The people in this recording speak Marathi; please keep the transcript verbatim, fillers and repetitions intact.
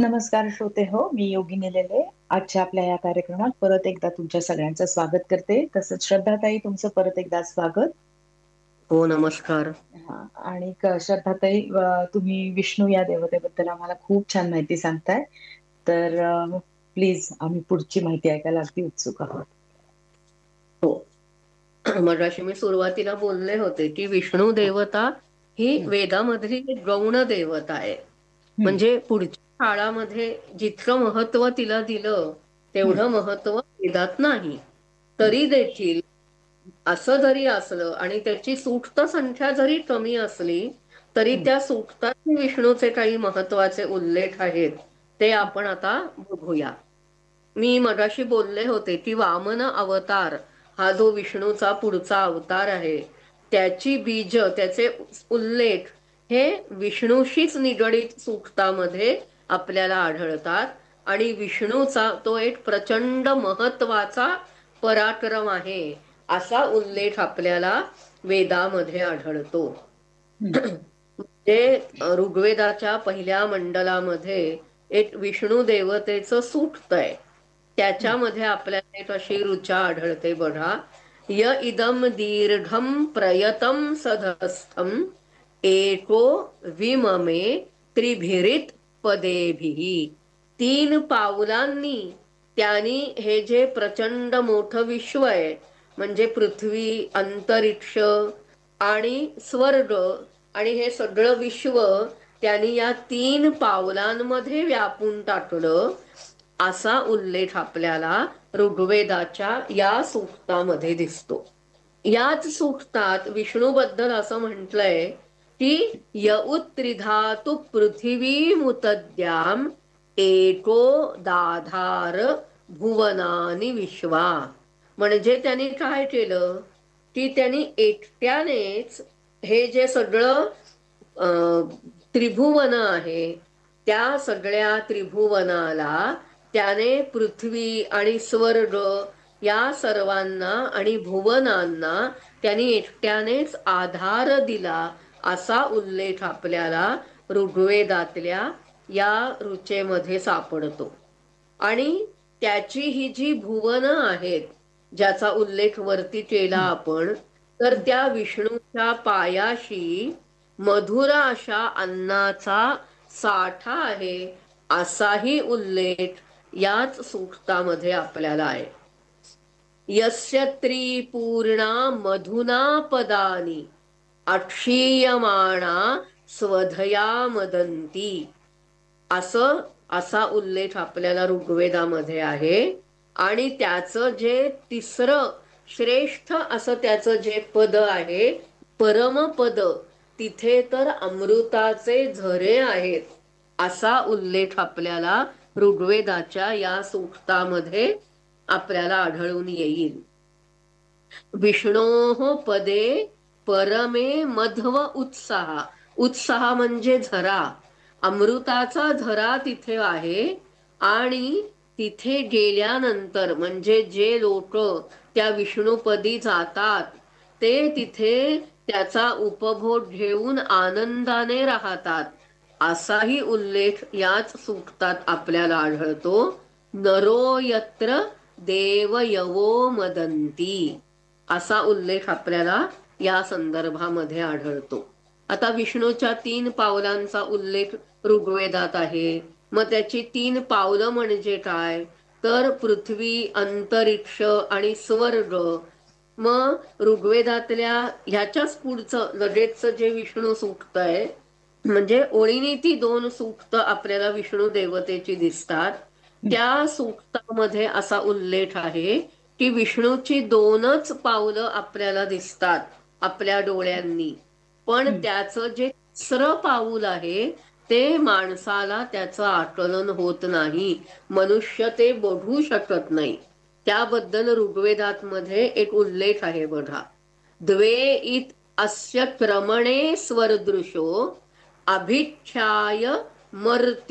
नमस्कार श्रोते हो, मी योगिनी लेले. आजच्या आपल्या या कार्यक्रमात परत एकदा तुमच्या सगळ्यांचं स्वागत करते. तसंच श्रद्धाताई तुमचं परत एकदा स्वागत. हो, नमस्कार. हां आणि क श्रद्धाताई अ, तुम्ही विष्णू या देवतेबद्दल आम्हाला खूप छान माहिती सांगताय. तर अ, प्लीज आम्ही पुढची माहिती ऐकायला अगदी उत्सुक आहोत. हो. मगाशी मी सुरुवातीला बोलले होते, की विष्णू देवता ही हं, वेदामधली एक गौण देवता आहे. हं, म्हणजे पुढच्या काळामध्ये जितकं महत्व तिला दिलं, हं, तेवढं महत्व वेदात नाही. हं, तरी देखील असं जरी असलं आणि त्याची सूक्त संख्या जरी कमी असली, तरी हं, त्या सूक्तात विष्णूचे काही महत्वाचे उल्लेख आहेत. ते आपण आता बघूया. मी मगाशी बोलले होते की वामन अवतार हा जो विष्णूचा पुढचा अवतार आहे, त्याची बीज त्याचे उल्लेख हे विष्णूशीच निगडीत सूक्तामध्ये आपल्याला आढळतात. आणि विष्णूचा तो एक प्रचंड महत्वाचा पराक्रम आहे असा उल्लेख आपल्याला वेदामध्ये आढळतो. हं, ते ऋग्वेदाच्या पहिल्या मंडलामध्ये एक विष्णू देवतेचं सूक्त आहे. हं, त्याच्यामध्ये आपल्याला एक अशी ऋचा आढळते बघा. य इदम दीर्घम प्रयतम सधस्थम एको विममे त्रिभिरित पदेभिः. तीन पावलांनी त्यांनी हे जे प्रचंड मोठं विश्व आहे, म्हणजे पृथ्वी, अंतरिक्ष आणि स्वर्ग आणि हे सगळं विश्व त्यांनी या तीन पावलांमध्ये व्यापून टाकलं असा उल्लेख आपल्याला ऋग्वेदाच्या या सूक्तामध्ये दिसतो. याच सूक्तात विष्णूबद्दल असं म्हटलंय की यउत्त्रिधातु पृथिवीमुतद्याम एको दाधार भुवनानि विश्वा. म्हणजे त्यांनी काय केलं की त्यांनी एकट्यानेच हे जे सगळं अ, त्रिभुवन आहे, त्या सगळ्या त्रिभुवनाला त्याने पृथ्वी आणि स्वर्ग या सर्वांना आणि भुवनांना त्यांनी एकट्यानेच आधार दिला असा उल्लेख आपल्याला ऋग्वेदातल्या या ऋचेमध्ये सापडतो. आणि त्याची ही जी भुवनं आहेत, ज्याचा उल्लेख वरती केला हं, आपण, तर त्या विष्णूच्या पायाशी मधुर अशा अन्नाचा साठा आहे असाही उल्लेख याच सूक्तामध्ये आपल्याला आहे. यस्य त्रिपूर्णा मधुना पदानी अक्षीयमाणा स्वधया मदंती. असं असा उल्लेख आपल्याला ऋग्वेदामध्ये आहे. आणि त्याचं जे तिसरं श्रेष्ठ असं त्याचं जे पद आहे, परमपद, तिथे तर अमृताचे झरे आहेत असा उल्लेख आपल्याला ऋग्वेदाच्या या सूक्तामध्ये आपल्याला आढळून येईल. विष्णोः पदे परमे मध्व उत्साह. उत्साह म्हणजे झरा, अमृताचा झरा तिथे आहे. आणि तिथे गेल्यानंतर म्हणजे जे लोक त्या विष्णुपदी जातात ते तिथे त्याचा उपभोग घेऊन आनंदाने राहतात असाही उल्लेख याच सूक्तात आपल्याला आढळतो. नरो यत्र देवयवो मदंती असा उल्लेख आपल्याला या संदर्भामध्ये आढळतो. आता विष्णूच्या तीन पावलांचा उल्लेख ऋग्वेदात आहे. मग त्याची तीन पावलं म्हणजे काय, तर पृथ्वी, अंतरिक्ष आणि स्वर्ग. मग ऋग्वेदातल्या ह्याच्याच पुढचं लगेचचं जे विष्णू सूक्त आहे, म्हणजे ओळीने ती दोन सूक्त आपल्याला विष्णू देवतेची दिसतात. हं, त्या सूक्तामध्ये असा उल्लेख आहे की विष्णूची दोनच पावलं आपल्याला दिसतात आपल्या डोळ्यांनी, पण हं, त्याचं जे तिसरं पाऊल आहे ते माणसाला त्याचं आकलन होत नाही. मनुष्य ते बघू शकत नाही. त्याबद्दल ऋग्वेदात मध्ये एक उल्लेख आहे बघा. द्वे इत अस्य क्रमणे स्वरदृशो अभिख्याय मर्त्य